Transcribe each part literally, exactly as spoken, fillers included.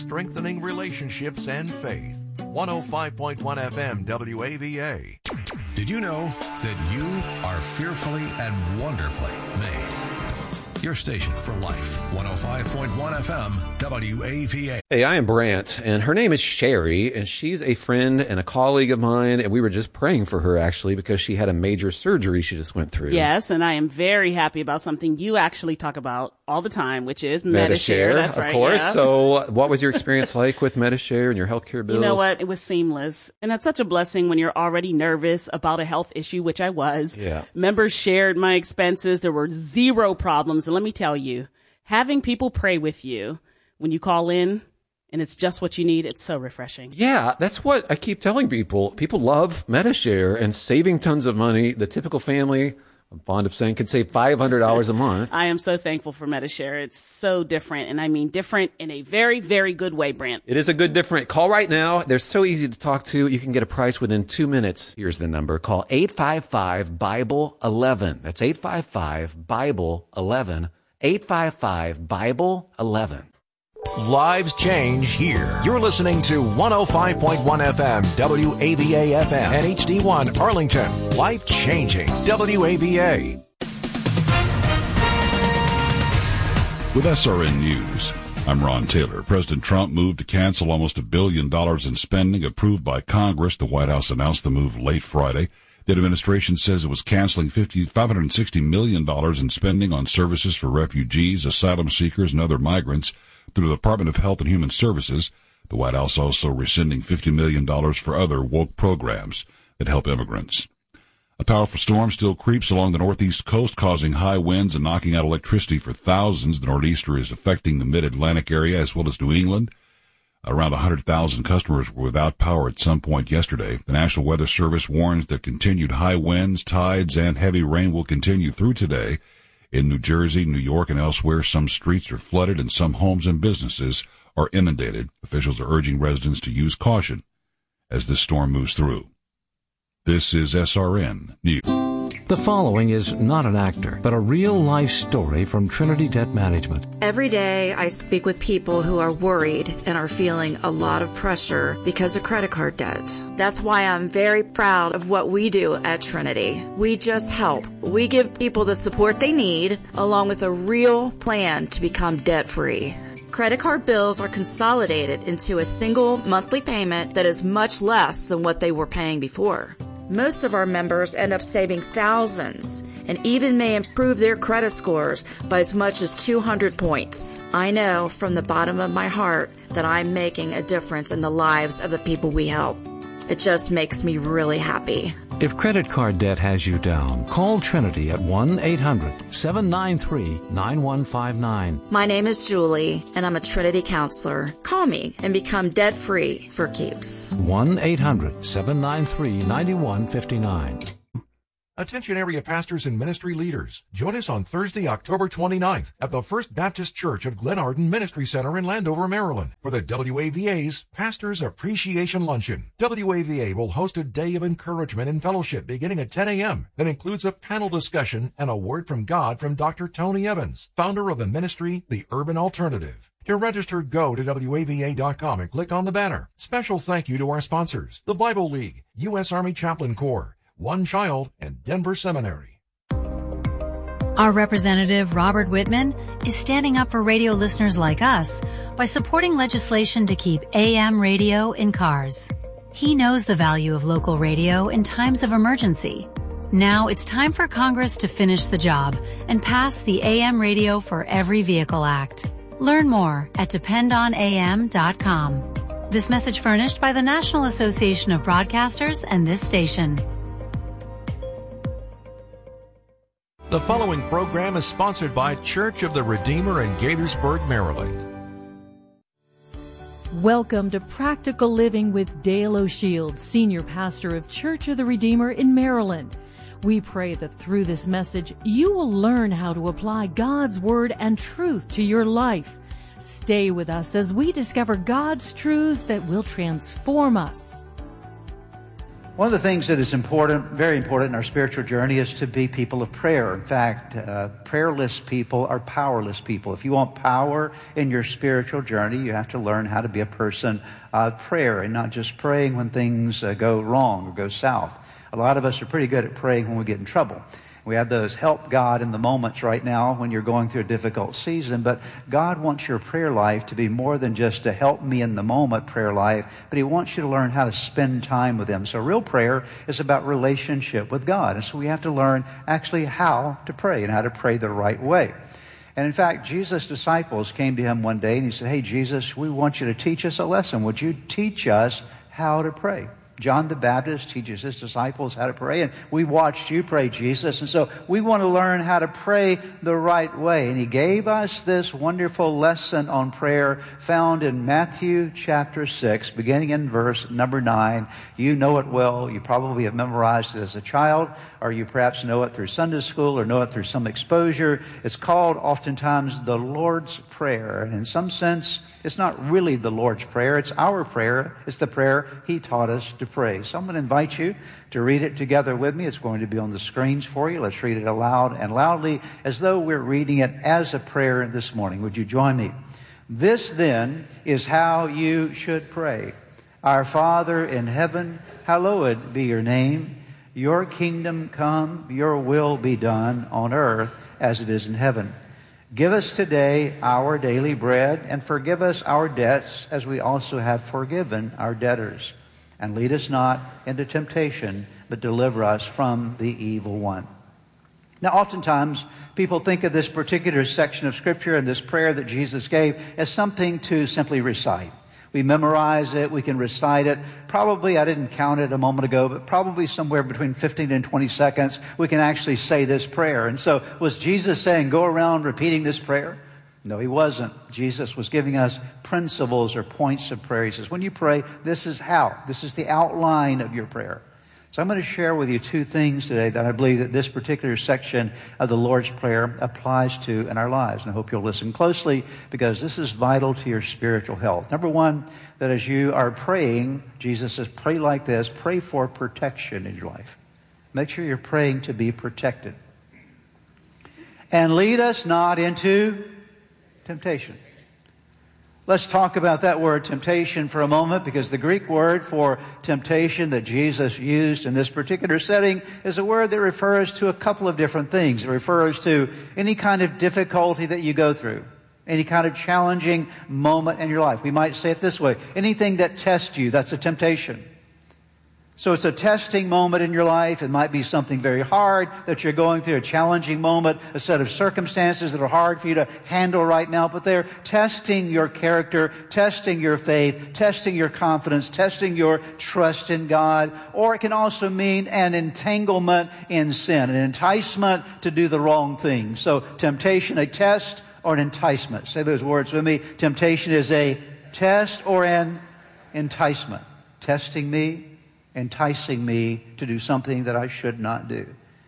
strengthening relationships and faith. one oh five point one F M W A V A. Did you know that you are fearfully and wonderfully made? Your station for life, one oh five point one F M, W A V A. Hey, I am Brant, and her name is Sherry, and she's a friend and a colleague of mine, and we were just praying for her, actually, because she had a major surgery she just went through. Yes, and I am very happy about something you actually talk about all the time, which is Metashare. Metashare. That's of right, course. yeah. So what was your experience like with Metashare and your healthcare bills? You know what? It was seamless. And that's such a blessing when you're already nervous about a health issue, which I was. Yeah. Members shared my expenses. There were zero problems. And let me tell you, having people pray with you when you call in and it's just what you need, it's so refreshing. Yeah, that's what I keep telling people. People love Metashare and saving tons of money. The typical family, I'm fond of saying, could save five hundred dollars a month. I am so thankful for Metashare. It's so different, and I mean different in a very, very good way, Brant. It is a good different. Call right now. They're so easy to talk to. You can get a price within two minutes. Here's the number. Call eight five five, Bible eleven. That's eight five five, Bible eleven. eight five five, Bible eleven. Lives change here. You're listening to one oh five point one F M, W A V A F M, and H D one Arlington. Life changing, W A V A. With S R N News, I'm Ron Taylor. President Trump moved to cancel almost a billion dollars in spending approved by Congress. The White House announced the move late Friday. The administration says it was canceling five hundred sixty million dollars in spending on services for refugees, asylum seekers, and other migrants through the Department of Health and Human Services. The White House also rescinding fifty million dollars for other woke programs that help immigrants. A powerful storm still creeps along the northeast coast, causing high winds and knocking out electricity for thousands. The nor'easter is affecting the mid-Atlantic area as well as New England. Around one hundred thousand customers were without power at some point yesterday. The National Weather Service warns that continued high winds, tides, and heavy rain will continue through today. In New Jersey, New York, and elsewhere, some streets are flooded and some homes and businesses are inundated. Officials are urging residents to use caution as this storm moves through. This is S R N News. The following is not an actor, but a real-life story from Trinity Debt Management. Every day I speak with people who are worried and are feeling a lot of pressure because of credit card debt. That's why I'm very proud of what we do at Trinity. We just help. We give people the support they need, along with a real plan to become debt-free. Credit card bills are consolidated into a single monthly payment that is much less than what they were paying before. Most of our members end up saving thousands and even may improve their credit scores by as much as two hundred points. I know from the bottom of my heart that I'm making a difference in the lives of the people we help. It just makes me really happy. If credit card debt has you down, call Trinity at one eight hundred, seven nine three, nine one five nine. My name is Julie, and I'm a Trinity counselor. Call me and become debt-free for keeps. one eight hundred, seven nine three, nine one five nine. Attention area pastors and ministry leaders. Join us on Thursday, October twenty-ninth at the First Baptist Church of Glen Arden Ministry Center in Landover, Maryland for the W A V A's Pastors Appreciation Luncheon. W A V A will host a day of encouragement and fellowship beginning at ten a.m. that includes a panel discussion and a word from God from Doctor Tony Evans, founder of the ministry, The Urban Alternative. To register, go to W A V A dot com and click on the banner. Special thank you to our sponsors, the Bible League, U S Army Chaplain Corps, One Child, and Denver Seminary. Our representative, Robert Whitman, is standing up for radio listeners like us by supporting legislation to keep A M radio in cars. He knows the value of local radio in times of emergency. Now it's time for Congress to finish the job and pass the A M Radio for Every Vehicle Act. Learn more at depend on A M dot com. This message furnished by the National Association of Broadcasters and this station. The following program is sponsored by Church of the Redeemer in Gaithersburg, Maryland. Welcome to Practical Living with Dale O'Shield, Senior Pastor of Church of the Redeemer in Maryland. We pray that through this message, you will learn how to apply God's Word and truth to your life. Stay with us as we discover God's truths that will transform us. One of the things that is important, very important in our spiritual journey, is to be people of prayer. In fact, uh, prayerless people are powerless people. If you want power in your spiritual journey, you have to learn how to be a person of prayer and not just praying when things uh, go wrong or go south. A lot of us are pretty good at praying when we get in trouble. We have those help God in the moments right now when you're going through a difficult season. But God wants your prayer life to be more than just a help me in the moment prayer life, but He wants you to learn how to spend time with Him. So real prayer is about relationship with God. And so we have to learn actually how to pray and how to pray the right way. And in fact, Jesus' disciples came to Him one day and He said, "Hey, Jesus, we want you to teach us a lesson. Would you teach us how to pray?" John the Baptist teaches his disciples how to pray, and we watched you pray, Jesus. And so we want to learn how to pray the right way. And He gave us this wonderful lesson on prayer found in Matthew chapter six, beginning in verse number nine. You know it well. You probably have memorized it as a child, or you perhaps know it through Sunday school or know it through some exposure. It's called oftentimes the Lord's Prayer. And in some sense, it's not really the Lord's Prayer. It's our prayer. It's the prayer He taught us to pray. So I'm going to invite you to read it together with me. It's going to be on the screens for you. Let's read it aloud and loudly as though we're reading it as a prayer this morning. Would you join me? This then is how you should pray. Our Father in heaven, hallowed be your name. Your kingdom come, your will be done on earth as it is in heaven. Give us today our daily bread, and forgive us our debts as we also have forgiven our debtors. And lead us not into temptation, but deliver us from the evil one. Now, oftentimes, people think of this particular section of Scripture and this prayer that Jesus gave as something to simply recite. We memorize it, we can recite it. Probably, I didn't count it a moment ago, but probably somewhere between fifteen and twenty seconds, we can actually say this prayer. And so, was Jesus saying, go around repeating this prayer? No, He wasn't. Jesus was giving us principles or points of prayer. He says, when you pray, this is how. This is the outline of your prayer. So I'm going to share with you two things today that I believe that this particular section of the Lord's Prayer applies to in our lives. And I hope you'll listen closely because this is vital to your spiritual health. Number one, that as you are praying, Jesus says, pray like this. Pray for protection in your life. Make sure you're praying to be protected. And lead us not into temptation. Let's talk about that word temptation for a moment, because the Greek word for temptation that Jesus used in this particular setting is a word that refers to a couple of different things. It refers to any kind of difficulty that you go through, any kind of challenging moment in your life. We might say it this way: anything that tests you, that's a temptation. So it's a testing moment in your life. It might be something very hard that you're going through, a challenging moment, a set of circumstances that are hard for you to handle right now, but they're testing your character, testing your faith, testing your confidence, testing your trust in God. Or it can also mean an entanglement in sin, an enticement to do the wrong thing. So temptation, a test or an enticement. Say those words with me. Temptation is a test or an enticement. Testing me, enticing me to do something that I should not do.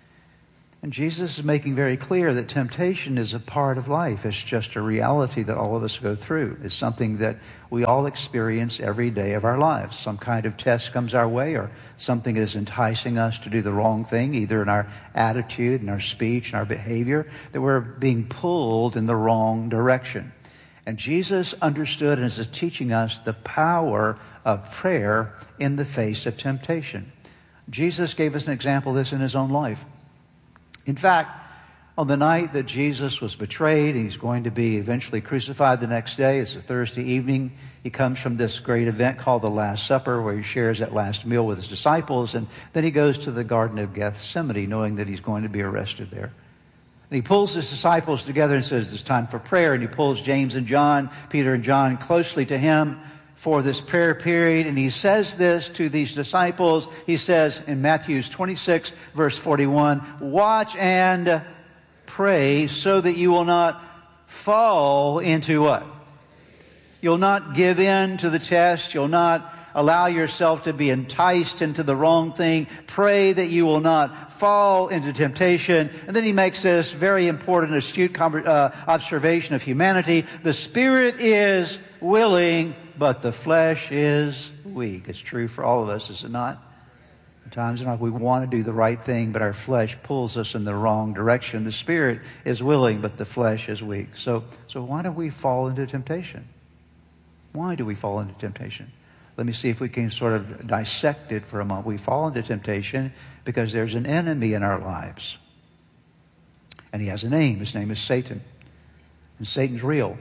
And Jesus is making very clear that temptation is a part of life. It's just a reality that all of us go through. It's something that we all experience every day of our lives. Some kind of test comes our way, or something is enticing us to do the wrong thing, either in our attitude, in our speech, in our behavior, that we're being pulled in the wrong direction. And Jesus understood and is teaching us the power of prayer in the face of temptation. Jesus gave us an example of this in His own life. In fact, on the night that Jesus was betrayed, and He's going to be eventually crucified the next day, it's a Thursday evening, He comes from this great event called the Last Supper, where He shares that last meal with His disciples, and then He goes to the Garden of Gethsemane, knowing that He's going to be arrested there. And He pulls His disciples together and says, it's time for prayer, and He pulls James and John, Peter and John, closely to Him for this prayer period. And He says this to these disciples. He says in Matthew twenty-six, verse forty-one, watch and pray so that you will not fall into what? You'll not give in to the test. You'll not allow yourself to be enticed into the wrong thing. Pray that you will not fall into temptation. And then He makes this very important, astute uh, observation of humanity. The spirit is willing, but the flesh is weak. It's true for all of us, is it not? Times in life we want to do the right thing, but our flesh pulls us in the wrong direction. The Spirit is willing, but the flesh is weak. So, so why do we fall into temptation? Why do we fall into temptation? Let me see if we can sort of dissect it for a moment. We fall into temptation because there's an enemy in our lives. And he has a name. His name is Satan. And Satan's real.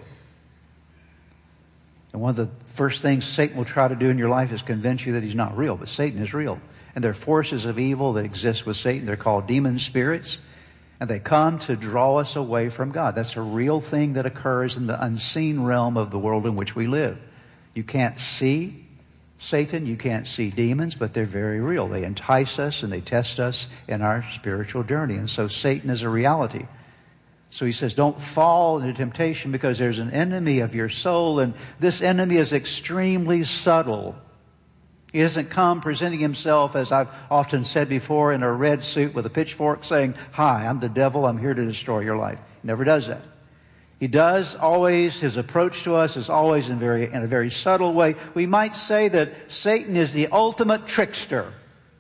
And one of the first things Satan will try to do in your life is convince you that he's not real. But Satan is real. And there are forces of evil that exist with Satan. They're called demon spirits. And they come to draw us away from God. That's a real thing that occurs in the unseen realm of the world in which we live. You can't see Satan, you can't see demons, but they're very real. They entice us and they test us in our spiritual journey. And so Satan is a reality. So he says, don't fall into temptation because there's an enemy of your soul, and this enemy is extremely subtle. He doesn't come presenting himself, as I've often said before, in a red suit with a pitchfork saying, hi, I'm the devil, I'm here to destroy your life. He never does that. He does always, his approach to us is always in, very, in a very subtle way. We might say that Satan is the ultimate trickster.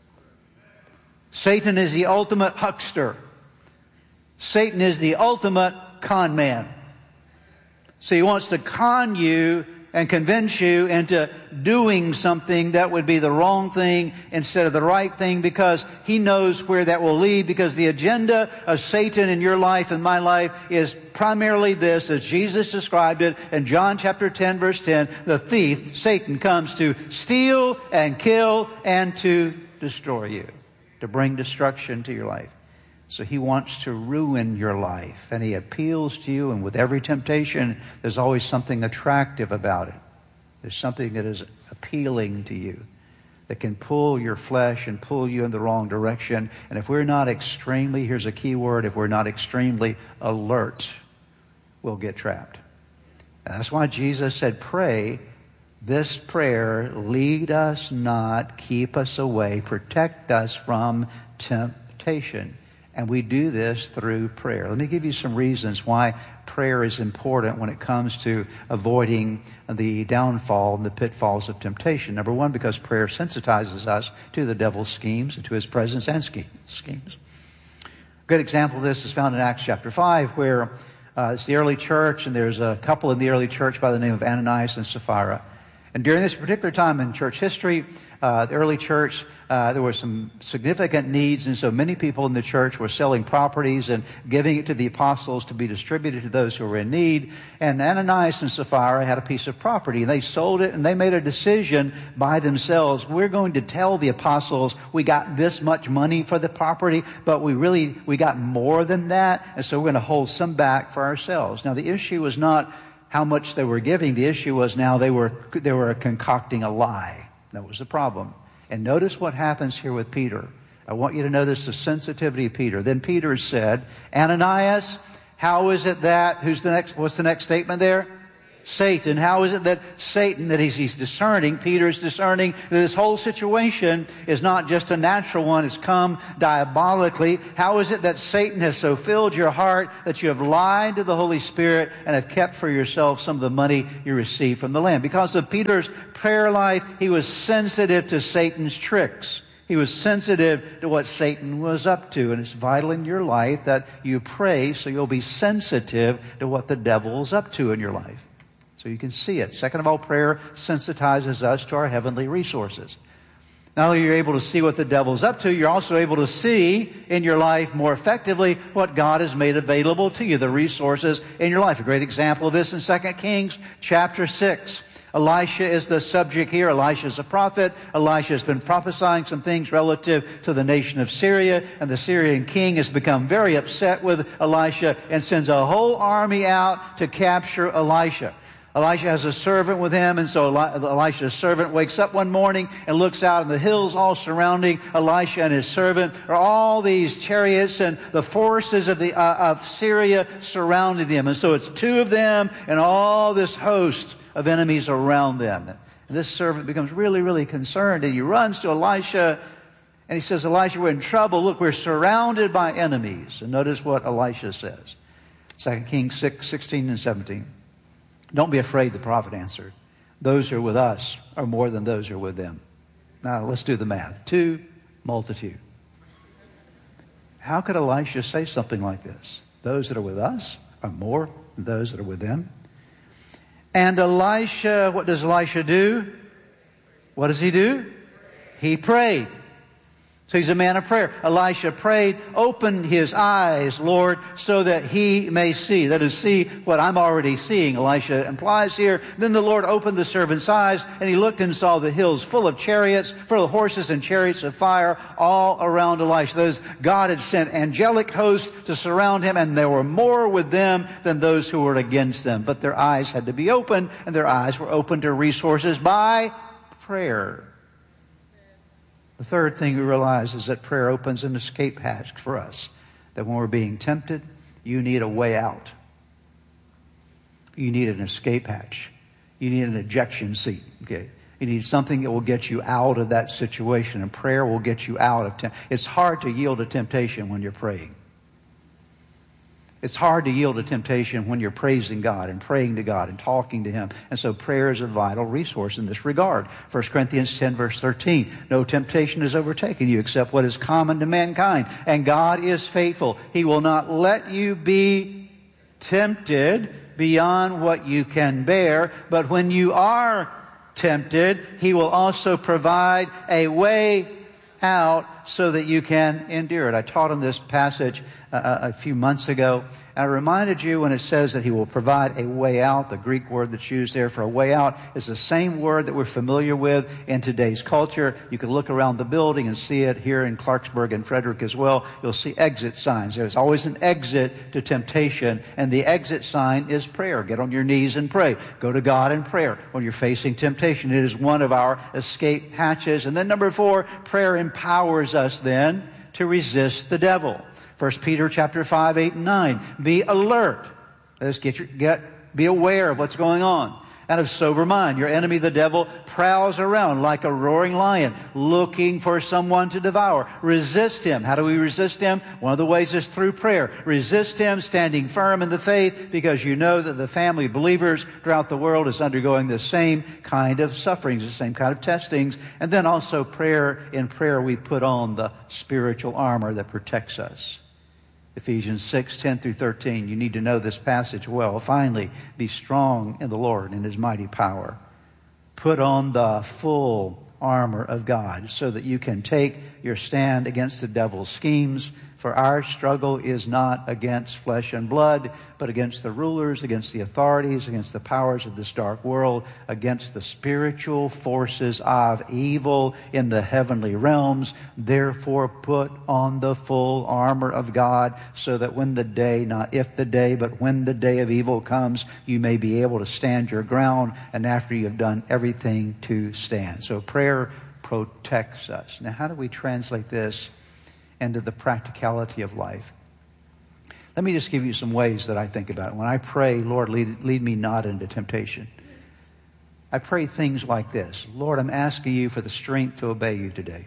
Satan is the ultimate huckster. Satan is the ultimate con man. So he wants to con you and convince you into doing something that would be the wrong thing instead of the right thing, because he knows where that will lead. Because the agenda of Satan in your life and my life is primarily this, as Jesus described it in John chapter ten, verse ten, the thief, Satan, comes to steal and kill and to destroy you, to bring destruction to your life. So he wants to ruin your life, and he appeals to you, and with every temptation, there's always something attractive about it. There's something that is appealing to you, that can pull your flesh and pull you in the wrong direction. And if we're not extremely, here's a key word, if we're not extremely alert, we'll get trapped. And that's why Jesus said, pray this prayer, lead us not, keep us away, protect us from temptation. And we do this through prayer. Let me give you some reasons why prayer is important when it comes to avoiding the downfall and the pitfalls of temptation. Number one, because prayer sensitizes us to the devil's schemes and to his presence and schemes. A good example of this is found in Acts chapter five, where uh, it's the early church, and there's a couple in the early church by the name of Ananias and Sapphira. And during this particular time in church history, uh, the early church, uh, there were some significant needs, and so many people in the church were selling properties and giving it to the apostles to be distributed to those who were in need. And Ananias and Sapphira had a piece of property. They sold it, and they made a decision by themselves. We're going to tell the apostles we got this much money for the property, but we really, we got more than that, and so we're going to hold some back for ourselves. Now, the issue was not how much they were giving. The issue was now they were they were concocting a lie. That was the problem. And notice what happens here with Peter. I want you to notice the sensitivity of Peter. Then Peter said, Ananias, how is it that, who's the next, what's the next statement there? Satan. How is it that Satan, that he's, he's discerning, Peter's discerning that this whole situation is not just a natural one, it's come diabolically. How is it that Satan has so filled your heart that you have lied to the Holy Spirit and have kept for yourself some of the money you received from the land? Because of Peter's prayer life, he was sensitive to Satan's tricks. He was sensitive to what Satan was up to. And it's vital in your life that you pray so you'll be sensitive to what the devil's up to in your life. So you can see it. Second of all, prayer sensitizes us to our heavenly resources. Not only are you able to see what the devil's up to, you're also able to see in your life more effectively what God has made available to you, the resources in your life. A great example of this in Second Kings chapter six. Elisha is the subject here. Elisha is a prophet. Elisha has been prophesying some things relative to the nation of Syria, and the Syrian king has become very upset with Elisha and sends a whole army out to capture Elisha. Elisha has a servant with him, and so Elisha's servant wakes up one morning and looks out, and the hills all surrounding Elisha and his servant are all these chariots and the forces of the uh, of Syria surrounding them. And so it's two of them and all this host of enemies around them. And this servant becomes really, really concerned, and he runs to Elisha, and he says, Elisha, we're in trouble. Look, we're surrounded by enemies. And notice what Elisha says. Second Kings six, sixteen and seventeen. Don't be afraid, the prophet answered. Those who are with us are more than those who are with them. Now, let's do the math. Two multitude. How could Elisha say something like this? Those that are with us are more than those that are with them. And Elisha, what does Elisha do? What does he do? He prayed. So he's a man of prayer. Elisha prayed, open his eyes, Lord, so that he may see. That is, see what I'm already seeing, Elisha implies here. Then the Lord opened the servant's eyes, and he looked and saw the hills full of chariots, full of horses and chariots of fire all around Elisha. Those God had sent angelic hosts to surround him, and there were more with them than those who were against them. But their eyes had to be opened, and their eyes were opened to resources by prayer. The third thing we realize is that prayer opens an escape hatch for us. That when we're being tempted, you need a way out. You need an escape hatch. You need an ejection seat. Okay, you need something that will get you out of that situation, and prayer will get you out of temptation. It's hard to yield to temptation when you're praying. It's hard to yield to temptation when you're praising God and praying to God and talking to Him. And so prayer is a vital resource in this regard. First Corinthians ten, verse thirteen. No temptation has overtaken you except what is common to mankind. And God is faithful. He will not let you be tempted beyond what you can bear. But when you are tempted, He will also provide a way out so that you can endure it. I taught on this passage uh, a few months ago. I reminded you when it says that He will provide a way out. The Greek word that's used there for a way out is the same word that we're familiar with in today's culture. You can look around the building and see it here in Clarksburg and Frederick as well. You'll see exit signs. There's always an exit to temptation, and the exit sign is prayer. Get on your knees and pray. Go to God in prayer when you're facing temptation. It is one of our escape hatches. And then number four, prayer empowers us then to resist the devil. First Peter chapter five, eight, and nine. Be alert. Let's get your, get, be aware of what's going on. And of sober mind. Your enemy, the devil, prowls around like a roaring lion, looking for someone to devour. Resist him. How do we resist him? One of the ways is through prayer. Resist him, standing firm in the faith, because you know that the family of believers throughout the world is undergoing the same kind of sufferings, the same kind of testings. And then also prayer. In prayer, we put on the spiritual armor that protects us. Ephesians six, ten through thirteen. You need to know this passage well. Finally, be strong in the Lord and His mighty power. Put on the full armor of God so that you can take your stand against the devil's schemes. For our struggle is not against flesh and blood, but against the rulers, against the authorities, against the powers of this dark world, against the spiritual forces of evil in the heavenly realms. Therefore, put on the full armor of God so that when the day, not if the day, but when the day of evil comes, you may be able to stand your ground, and after you have done everything to stand. So prayer protects us. Now, how do we translate this into the practicality of life? Let me just give you some ways that I think about it. When I pray, Lord, lead, lead me not into temptation, I pray things like this. Lord, I'm asking you for the strength to obey you today.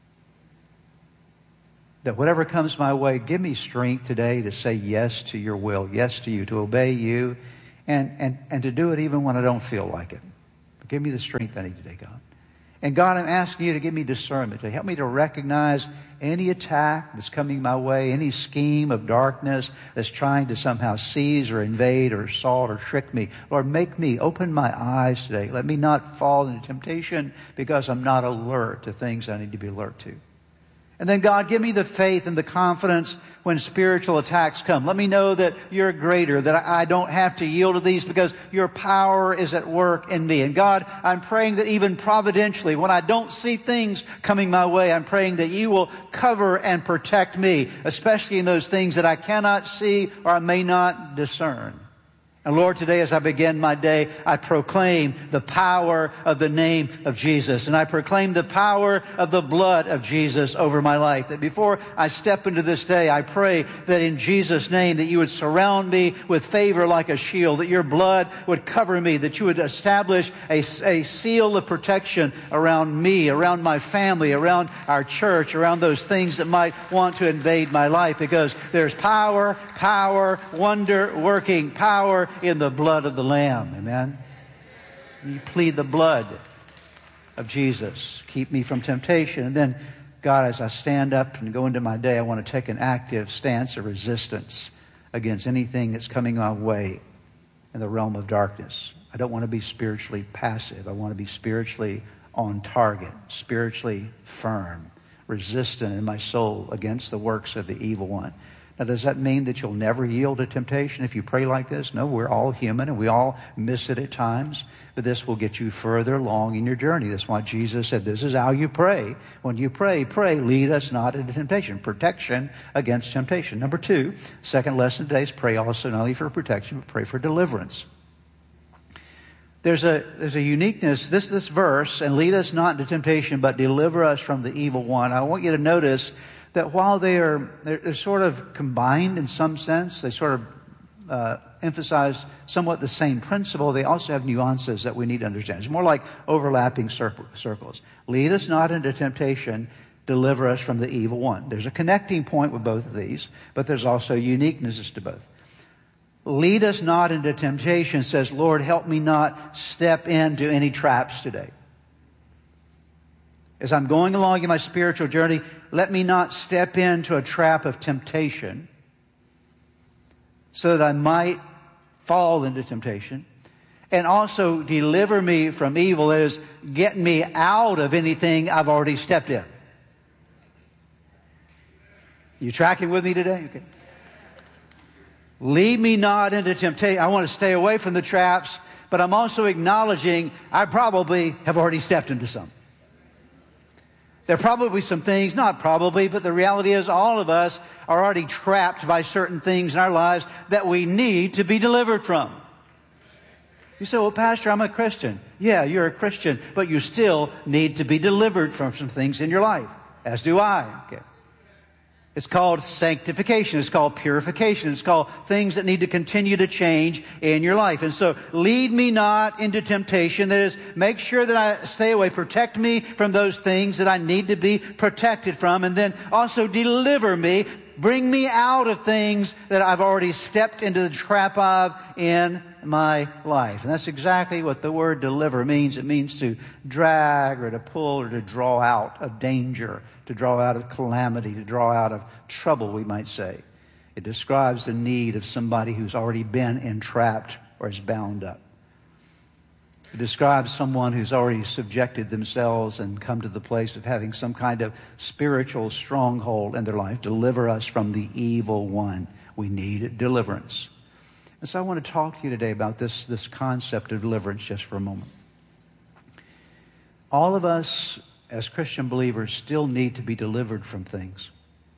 That whatever comes my way, give me strength today to say yes to your will, yes to you, to obey you, and, and, and to do it even when I don't feel like it. Give me the strength I need today, God. And God, I'm asking you to give me discernment, to help me to recognize any attack that's coming my way, any scheme of darkness that's trying to somehow seize or invade or assault or trick me. Lord, make me, open my eyes today. Let me not fall into temptation because I'm not alert to things I need to be alert to. And then, God, give me the faith and the confidence when spiritual attacks come. Let me know that you're greater, that I don't have to yield to these because your power is at work in me. And God, I'm praying that even providentially, when I don't see things coming my way, I'm praying that you will cover and protect me, especially in those things that I cannot see or I may not discern. And Lord, today as I begin my day, I proclaim the power of the name of Jesus. And I proclaim the power of the blood of Jesus over my life. That before I step into this day, I pray that in Jesus' name that you would surround me with favor like a shield. That your blood would cover me. That you would establish a, a seal of protection around me, around my family, around our church, around those things that might want to invade my life. Because there's power, power, wonder working power in the blood of the Lamb. Amen. You plead the blood of Jesus. Keep me from temptation. And then God, as I stand up and go into my day, I want to take an active stance of resistance against anything that's coming my way in the realm of darkness. I don't want to be spiritually passive. I want to be spiritually on target, spiritually firm, resistant in my soul against the works of the evil one. Now, does that mean that you'll never yield to temptation if you pray like this? No, we're all human and we all miss it at times. But this will get you further along in your journey. That's why Jesus said, this is how you pray. When you pray, pray, lead us not into temptation. Protection against temptation. Number two, second lesson today is pray also not only for protection, but pray for deliverance. There's a there's a uniqueness, this this verse, and lead us not into temptation, but deliver us from the evil one. I want you to notice that while they are they're, they're sort of combined in some sense, they sort of uh, emphasize somewhat the same principle, they also have nuances that we need to understand. It's more like overlapping circles. Lead us not into temptation, deliver us from the evil one. There's a connecting point with both of these, but there's also uniquenesses to both. Lead us not into temptation says, Lord, help me not step into any traps today. As I'm going along in my spiritual journey, let me not step into a trap of temptation so that I might fall into temptation. And also deliver me from evil, that is, get me out of anything I've already stepped in. You tracking with me today? Okay. Lead me not into temptation. I want to stay away from the traps, but I'm also acknowledging I probably have already stepped into some. There are probably some things, not probably, but the reality is all of us are already trapped by certain things in our lives that we need to be delivered from. You say, well, Pastor, I'm a Christian. Yeah, you're a Christian, but you still need to be delivered from some things in your life, as do I. Okay. It's called sanctification. It's called purification. It's called things that need to continue to change in your life. And so, lead me not into temptation. That is, make sure that I stay away. Protect me from those things that I need to be protected from. And then also deliver me. Bring me out of things that I've already stepped into the trap of in my life. And that's exactly what the word deliver means. It means to drag or to pull or to draw out of danger, to draw out of calamity, to draw out of trouble, we might say. It describes the need of somebody who's already been entrapped or is bound up. It describes someone who's already subjected themselves and come to the place of having some kind of spiritual stronghold in their life. Deliver us from the evil one. We need deliverance. And so I want to talk to you today about this, this concept of deliverance just for a moment. All of us as Christian believers still need to be delivered from things.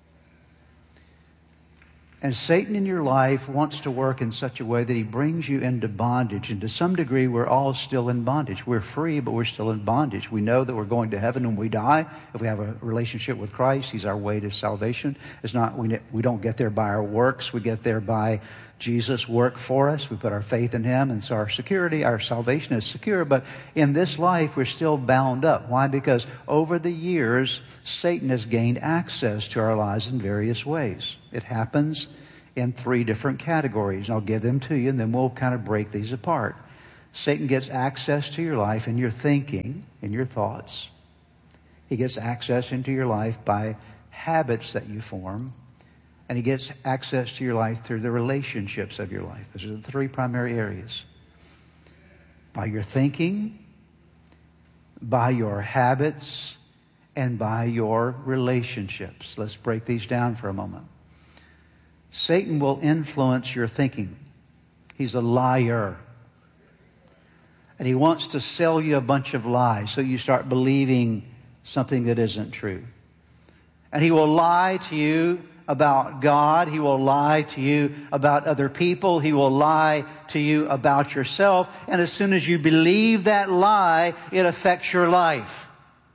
And Satan in your life wants to work in such a way that he brings you into bondage. And to some degree, we're all still in bondage. We're free, but we're still in bondage. We know that we're going to heaven when we die. If we have a relationship with Christ, He's our way to salvation. It's not, we, we don't get there by our works. We get there by Jesus' work for us. We put our faith in Him, and so our security, our salvation is secure. But in this life, we're still bound up. Why? Because over the years, Satan has gained access to our lives in various ways. It happens in three different categories, and I'll give them to you, and then we'll kind of break these apart. Satan gets access to your life in your thinking, in your thoughts. He gets access into your life by habits that you form. And he gets access to your life through the relationships of your life. Those are the three primary areas. By your thinking, by your habits, and by your relationships. Let's break these down for a moment. Satan will influence your thinking. He's a liar. And he wants to sell you a bunch of lies so you start believing something that isn't true. And he will lie to you about God. He will lie to you about other people. He will lie to you about yourself. And as soon as you believe that lie, it affects your life.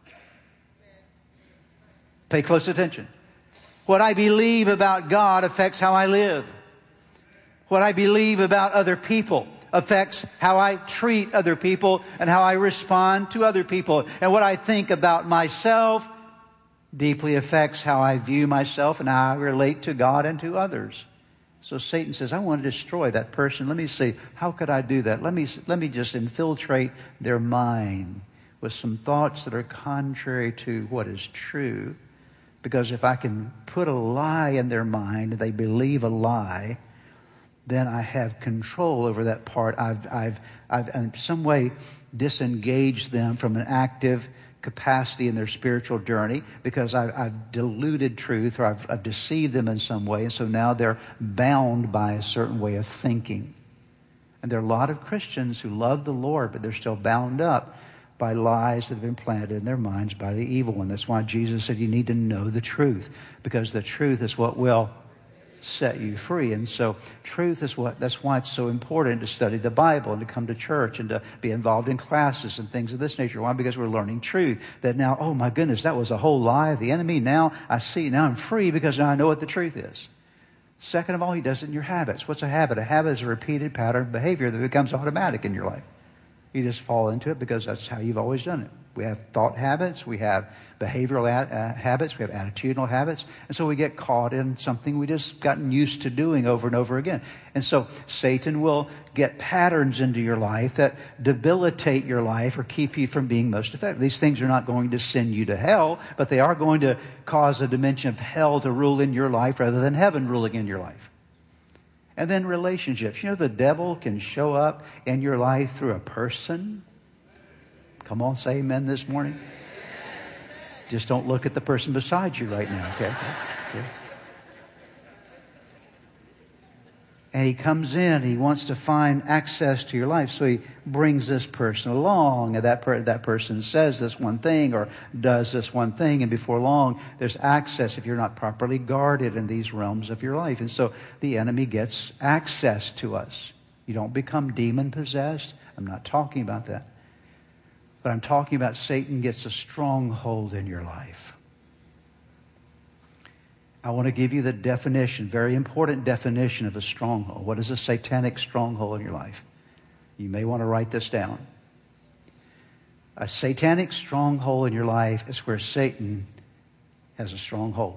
Pay close attention. What I believe about God affects how I live. What I believe about other people affects how I treat other people and how I respond to other people. And what I think about myself deeply affects how I view myself and how I relate to God and to others. So Satan says, I want to destroy that person. Let me see, how could I do that? Let me, let me just infiltrate their mind with some thoughts that are contrary to what is true Because if I can put a lie in their mind, they believe a lie, then I have control over that part. I've, I've, I've in some way disengaged them from an active capacity in their spiritual journey because I've, I've diluted truth, or I've, I've deceived them in some way. And so now they're bound by a certain way of thinking. And there are a lot of Christians who love the Lord, but they're still bound up by lies that have been planted in their minds by the evil one. That's why Jesus said you need to know the truth, because the truth is what will set you free. And so truth is what, that's why it's so important to study the Bible and to come to church and to be involved in classes and things of this nature. Why? Because we're learning truth. That now, oh my goodness, that was a whole lie of the enemy. Now I see, now I'm free because now I know what the truth is. Second of all, he does it in your habits. What's a habit? A habit is a repeated pattern of behavior that becomes automatic in your life. You just fall into it because that's how you've always done it. We have thought habits, we have behavioral uh, habits, we have attitudinal habits, and so we get caught in something we just gotten used to doing over and over again. And so Satan will get patterns into your life that debilitate your life or keep you from being most effective. These things are not going to send you to hell, but they are going to cause a dimension of hell to rule in your life rather than heaven ruling in your life. And then relationships. You know, the devil can show up in your life through a person. Come on, say amen this morning. Just don't look at the person beside you right now, okay? okay. And he comes in, he wants to find access to your life, so he brings this person along, and that, per- that person says this one thing or does this one thing, and before long, there's access if you're not properly guarded in these realms of your life. And so the enemy gets access to us. You don't become demon-possessed. I'm not talking about that. But I'm talking about Satan gets a stronghold in your life. I want to give you the definition, very important definition of a stronghold. What is a satanic stronghold in your life? You may want to write this down. A satanic stronghold in your life is where Satan has a stronghold.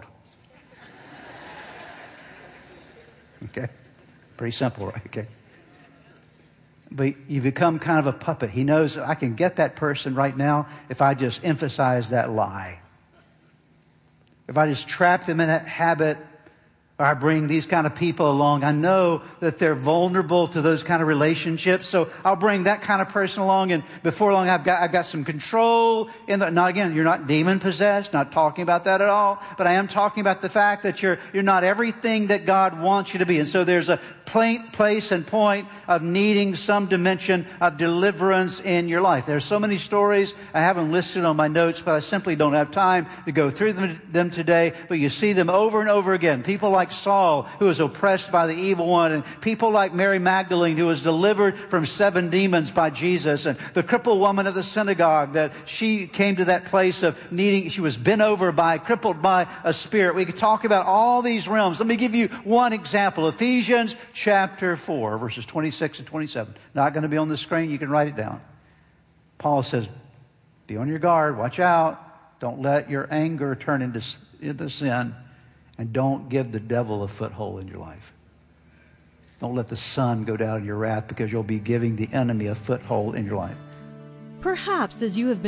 Okay? Pretty simple, right? Okay. But you become kind of a puppet. He knows I can get that person right now if I just emphasize that lie. If I just trap them in that habit, or I bring these kind of people along, I know that they're vulnerable to those kind of relationships. So I'll bring that kind of person along, and before long I've got I've got some control in the, now again, you're not demon possessed, not talking about that at all, but I am talking about the fact that you're you're not everything that God wants you to be. And so there's a place and point of needing some dimension of deliverance in your life. There's so many stories I haven't listed on my notes, but I simply don't have time to go through them, them today. But you see them over and over again. People like Saul, who was oppressed by the evil one, and people like Mary Magdalene, who was delivered from seven demons by Jesus, and the crippled woman at the synagogue, that she came to that place of needing, she was bent over by, crippled by a spirit. We could talk about all these realms. Let me give you one example. Ephesians chapter four, verses twenty-six and twenty-seven. Not going to be on the screen. You can write it down. Paul says, be on your guard. Watch out. Don't let your anger turn into, into sin. And don't give the devil a foothold in your life. Don't let the sun go down in your wrath, because you'll be giving the enemy a foothold in your life. Perhaps as you have been